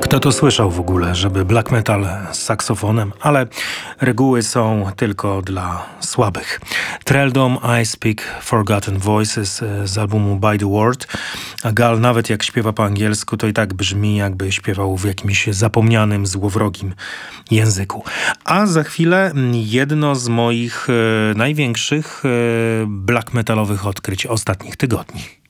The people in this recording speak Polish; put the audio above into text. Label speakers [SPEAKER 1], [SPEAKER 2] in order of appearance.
[SPEAKER 1] Kto to słyszał w ogóle, żeby black metal z saksofonem, ale reguły są tylko dla słabych. Thraldom, I Speak Forgotten Voices z albumu By the Word. A Gal nawet jak śpiewa po angielsku, to i tak brzmi, jakby śpiewał w jakimś zapomnianym, złowrogim języku. A za chwilę jedno z moich największych black metalowych odkryć ostatnich tygodni.